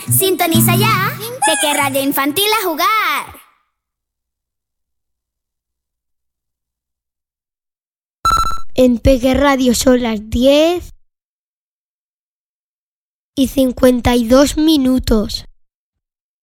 Sintoniza ya Peque Radio Infantil a jugar. En Peque Radio son las 10:52.